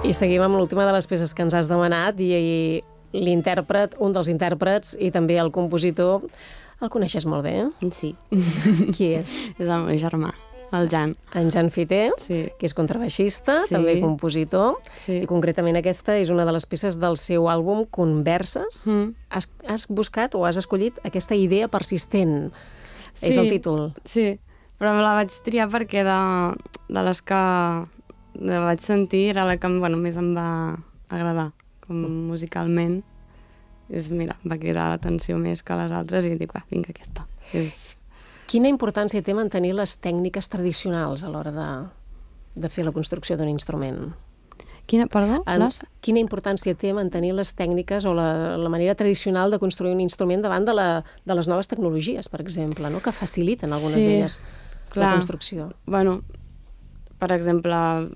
I seguim amb l'última de les peces que ens has demanat i l'intèrpret, un dels intèrprets i també el compositor, el coneixes molt bé, eh? Sí. Qui és? És el meu germà, el Jan. En Jan Fiter, Sí. que és contrabaixista, Sí. també compositor, Sí. i concretament aquesta és una de les peces del seu àlbum Converses. Has buscat o has escollit aquesta idea persistent, és el títol. Sí, però me la vaig triar perquè de les que la vaig sentir era la que més em va agradar, com musicalment. Mira, em va cridar l'atenció més que les altres i dic, vinga, aquesta. Quina importància té mantenir les tècniques tradicionals a l'hora de fer la construcció d'un instrument? Perdó? Quina importància té mantenir les tècniques o la manera tradicional de construir un instrument davant de les noves tecnologies, per exemple, no? Que faciliten algunes d'elles la construcció? Bueno, per exemple,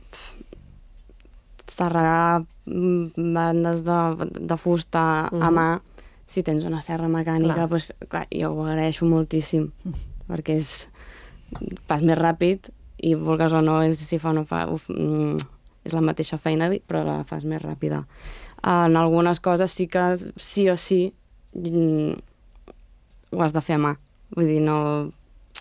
serregar bandes de fusta a mà, si tens una serra mecànica, doncs, clar, jo ho agraeixo moltíssim, perquè fas més ràpid i, vulguis o no, si fa o no fa, és la mateixa feina, però la fas més ràpida. En algunes coses sí que sí o sí ho has de fer a mà. Vull dir, no...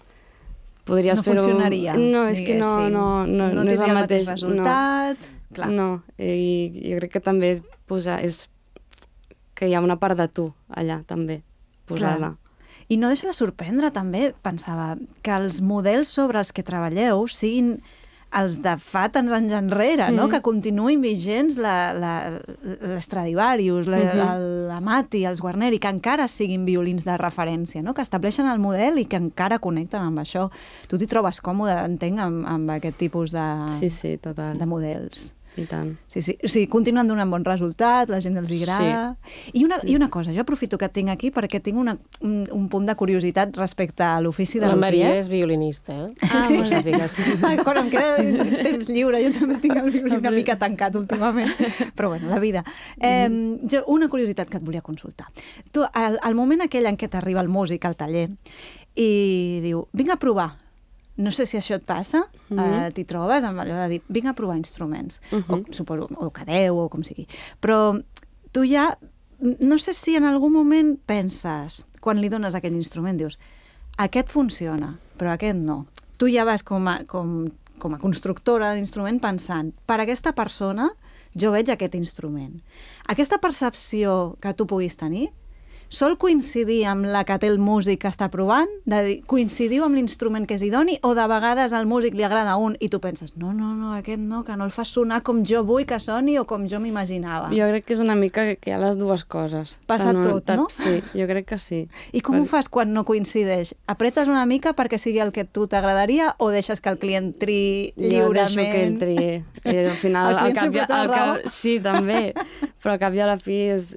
No funcionaria. No, és que no tindria el mateix resultat. No, i jo crec que també és que hi ha una part de tu allà, també, posada. I no deixa de sorprendre, també, pensava, que els models sobre els que treballeu siguin els de fa tants anys enrere, no? Que continuïn vigents l'Stradivarius, l'Amati, els Guarneri, que encara siguin violins de referència, no? Que estableixen el model i que encara connecten amb això. Tu t'hi trobes còmode, entenc, amb aquest tipus de models. I tant. Sí. O sigui, continuen donant bon resultat, la gent els agrada. I una cosa, jo aprofito que et tinc aquí perquè tinc un punt de curiositat respecte a l'ofici de lutier. La Maria és violinista, eh? Molt bé. Quan em queda temps lliure, jo també tinc el violí una mica tancat últimament. Però bueno, la vida. Una curiositat que et volia consultar. Tu, al moment aquell en què t'arriba el músic al taller i diu, vinc a provar. No sé si això et passa, t'hi trobes amb allò de dir, vinc a provar instruments, o cadeu, o com sigui. Però tu ja, no sé si en algun moment penses, quan li dones aquell instrument, dius, aquest funciona, però aquest no. Tu ja vas com a constructora de l'instrument pensant, per aquesta persona jo veig aquest instrument. Aquesta percepció que tu puguis tenir, sol coincidir amb la que té el músic que està provant? Coincidiu amb l'instrument que és idoni? O de vegades al músic li agrada un i tu penses no, aquest no, que no el fas sonar com jo vull que soni o com jo m'imaginava? Jo crec que és una mica que hi ha les dues coses. Passa tot, no? Sí, jo crec que sí. I com ho fas quan no coincideix? Apretes una mica perquè sigui el que tu t'agradaria o deixes que el client triï lliurement? Jo deixo que ell triï. Al final, el client sempre té raó? Sí, també. Però al cap i a la fi és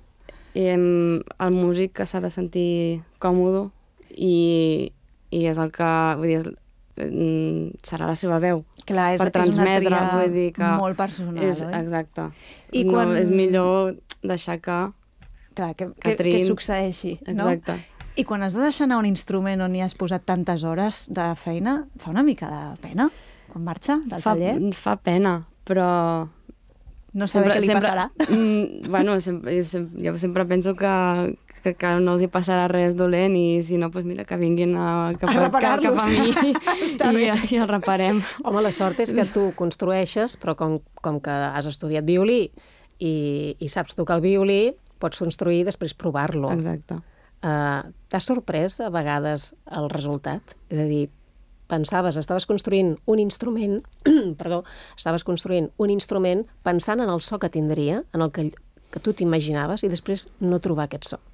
el músic que s'ha de sentir còmode i és el que, vull dir, serà la seva veu. Clar, és una tria molt personal, oi? Exacte. És millor deixar que succeeixi, no? Exacte. I quan has de deixar anar un instrument on hi has posat tantes hores de feina, fa una mica de pena quan marxa del taller? Fa pena, però... No saber què li passarà. Bueno, jo sempre penso que no els hi passarà res dolent i si no, doncs mira, que vinguin cap a mi i el reparem. Home, la sort és que tu construeixes, però com que has estudiat violí i saps tocar el violí, pots construir i després provar-lo. Exacte. T'has sorprès a vegades el resultat? És a dir, estaves construint un instrument, pensant en el so que tindria, en el que tu t'imaginaves, i després no trobar aquest so.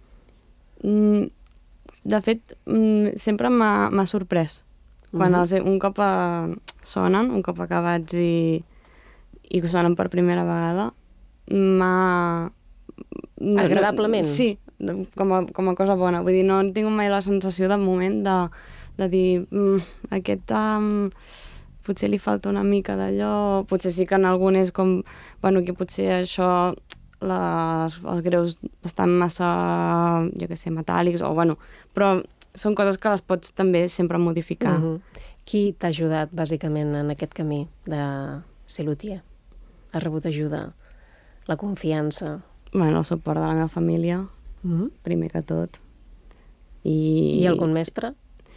De fet, sempre m'ha sorprès. Quan un cop sonen, un cop acabats i sonen per primera vegada, Agradablement? Sí, com a cosa bona. Vull dir, no tinc mai la sensació de moment de dir, aquest potser li falta una mica d'allò, potser sí que en algun és com, bueno, que potser això, els greus estan massa, jo què sé, metàl·lics, o bueno, però són coses que les pots també sempre modificar. Qui t'ha ajudat, bàsicament, en aquest camí de ser lutier? has rebut ajuda? La confiança? Bueno, el suport de la meva família, primer que tot. I algun mestre?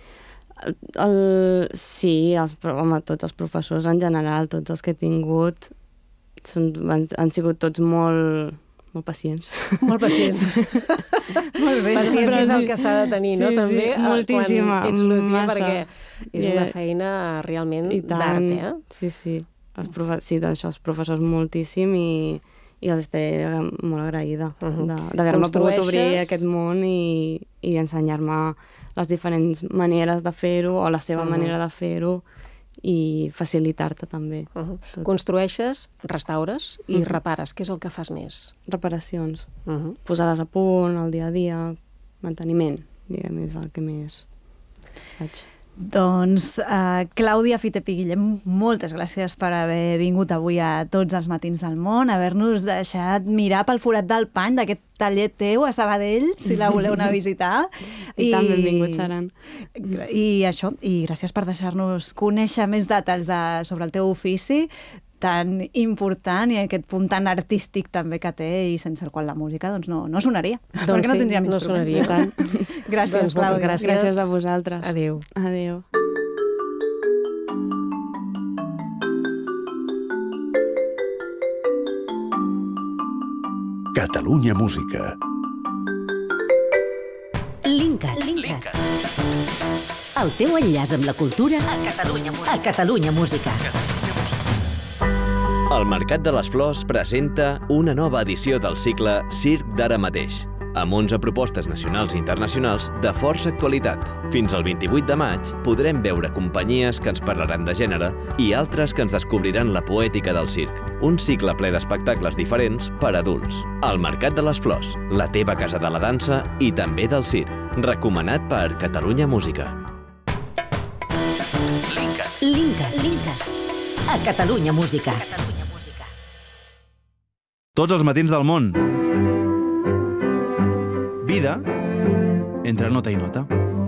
Sí, tots els professors en general, tots els que he tingut, han sigut tots molt pacients. Molt pacients. Molt bé. Paciència és el que s'ha de tenir, no? També moltíssima. Quan ets luthier, perquè és una feina realment d'art, eh? Sí. Els professors moltíssim i els estic molt agraïda d'haver-me pogut obrir aquest món i ensenyar-me les diferents maneres de fer-ho o la seva manera de fer-ho i facilitar-te també. Construeixes, restaures i repares. Què és el que fas més? Reparacions. Posades a punt, el dia a dia, manteniment, diguem, és el que més faig. Doncs, Clàudia Fitepi Guillem, moltes gràcies per haver vingut avui a Tots els matins del món, haver-nos deixat mirar pel forat del pany d'aquest taller teu a Sabadell, si la voleu anar a visitar. I tan benvinguts seran. I això, i gràcies per deixar-nos conèixer més detalls sobre el teu ofici, tan important i aquest punt tan artístic també que té i sense el qual la música doncs no sonaria. Perquè no tindríem instrument. No sonaria. Gràcies, Clàudia. Gràcies a vosaltres. Adéu. Adéu. Catalunya Música. Linkat. El teu enllaç amb la cultura a Catalunya Música. El Mercat de les Flors presenta una nova edició del cicle Circ d'ara mateix, amb 11 propostes nacionals i internacionals de força actualitat. Fins al 28 de maig podrem veure companyies que ens parlaran de gènere i altres que ens descobriran la poètica del circ. Un cicle ple d'espectacles diferents per a adults. El Mercat de les Flors, la teva casa de la dansa i també del circ. Recomanat per Catalunya Música. Linkat. A Catalunya Música. Tots els matins del món. Vida entre nota i nota.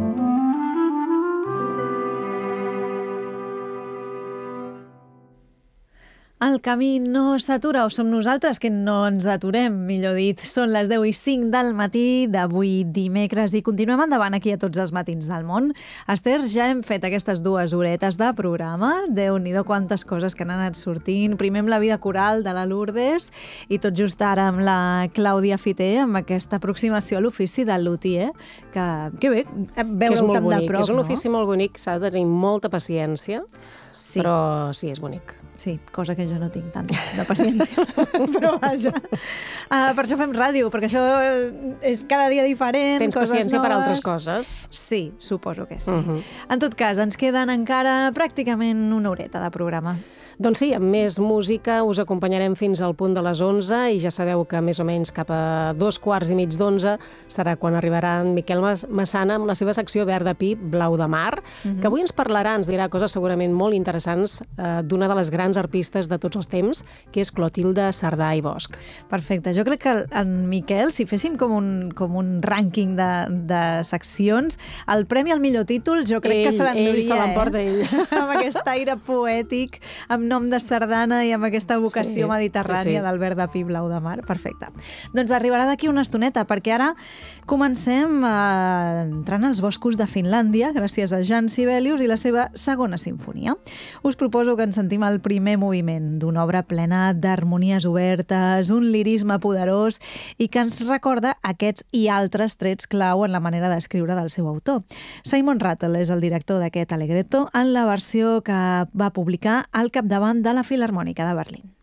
El camí no s'atura, o som nosaltres que no ens aturem, millor dit. Són les 10:05 del matí d'avui dimecres i continuem endavant aquí a Tots els matins del món. Esther, ja hem fet aquestes 2 horetes de programa. Déu-n'hi-do quantes coses que han anat sortint. Primer amb la vida coral de la Lourdes i tot just ara amb la Clàudia Fiter, amb aquesta aproximació a l'ofici del luthier, que bé, veure-ho tan de prop, no? És un ofici molt bonic, s'ha de tenir molta paciència, sí. Però sí, és bonic. Sí, cosa que jo no tinc tant de paciència, però vaja. Per això fem ràdio, perquè això és cada dia diferent, Tens coses paciència noves. per altres coses? Sí, suposo que sí. En tot cas, ens queden encara pràcticament una horeta de programa. Doncs sí, amb més música us acompanyarem fins al punt de les 11 i ja sabeu que més o menys cap a 2:15 serà quan arribarà en Miquel Massana amb la seva secció Verd de Pi, Blau de Mar, que avui ens parlarà, ens dirà coses segurament molt interessants d'una de les grans arpistes de tots els temps, que és Clotilde Cerdà i Bosch. Perfecte. Jo crec que en Miquel, si féssim com un rànquing de seccions, el premi al millor títol jo crec que se l'enduria. Ell se l'emporta ell. Amb aquest aire poètic, amb nom de sardana i amb aquesta vocació mediterrània del Verd de Pi, Blau de Mar. Perfecte. Doncs arribarà d'aquí una estoneta, perquè ara comencem entrant als boscos de Finlàndia, gràcies a Jan Sibelius i la seva segona sinfonia. Us proposo que ens sentim el primer moviment d'una obra plena d'harmonies obertes, un lirisme poderós i que ens recorda aquests i altres trets clau en la manera d'escriure del seu autor. Simon Rattle és el director d'aquest Allegretto en la versió que va publicar al capdavant de la Filharmònica de Berlín.